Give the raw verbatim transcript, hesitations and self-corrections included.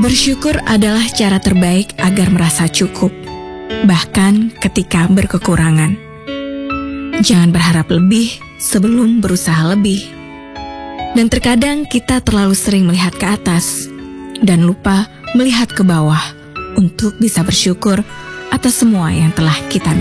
Bersyukur adalah cara terbaik agar merasa cukup, bahkan ketika berkekurangan. Jangan berharap lebih sebelum berusaha lebih. Dan terkadang kita terlalu sering melihat ke atas dan lupa melihat ke bawah untuk bisa bersyukur atas semua yang telah kita miliki.